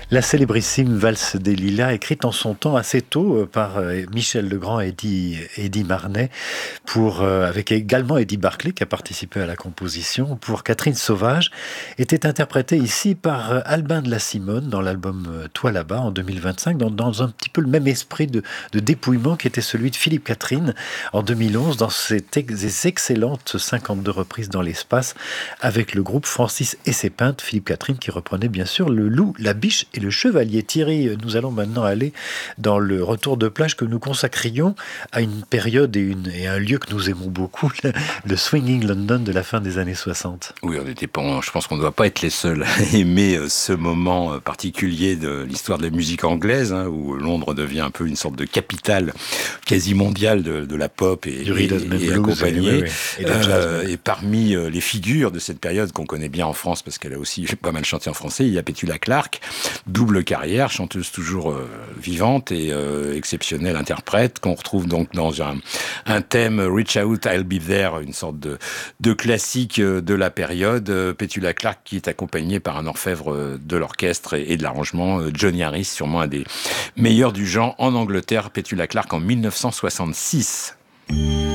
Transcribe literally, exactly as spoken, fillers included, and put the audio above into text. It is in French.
La célébrissime Valse des Lilas, écrite en son temps assez tôt euh, par euh, Michel Legrand et Eddie, Eddie Marnay, pour, euh, avec également Eddie Barclay qui a participé à la composition, pour Catherine Sauvage, était interprétée ici par euh, Albin de la Simone dans l'album euh, Toi là-bas en deux mille vingt-cinq, dans, dans un petit peu le même esprit de, de dépouillement qui était celui de Philippe Catherine en deux mille onze, dans ces, ces excellentes cinquante-deux reprises dans l'espace, avec le groupe Francis et ses peintres, Philippe Catherine qui reprenait bien sûr le loup, la biche et le chevalier. Thierry, nous allons maintenant aller dans le retour de plage que nous consacrions à une période et, une, et un lieu que nous aimons beaucoup, le, le Swinging London de la fin des années soixante. Oui, on était pas, je pense qu'on ne doit pas être les seuls à aimer ce moment particulier de l'histoire de la musique anglaise, hein, où Londres devient un peu une sorte de capitale quasi mondiale de, de la pop et, du et, et, et accompagnée. Oui, oui. Et, euh, et parmi les figures de cette période qu'on connaît bien en France, parce qu'elle a aussi pas mal chanté en français, il y a Petula Clark, double carrière, chanteuse toujours euh, vivante et euh, exceptionnelle interprète, qu'on retrouve donc dans un, un thème Reach Out, I'll Be There, une sorte de, de classique de la période. Petula Clark qui est accompagnée par un orfèvre de l'orchestre et, et de l'arrangement, Johnny Harris, sûrement un des meilleurs du genre en Angleterre. Petula Clark en mille neuf cent soixante-six.